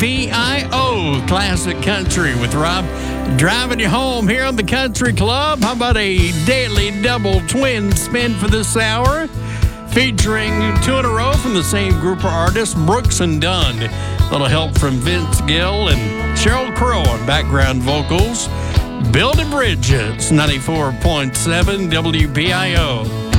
WPIO Classic Country with Rob driving you home here on the Country Club. How about a daily double twin spin for this hour? Featuring two in a row from the same group of artists, Brooks and Dunn. A little help from Vince Gill and Sheryl Crow on background vocals. Building Bridges, 94.7 WPIO.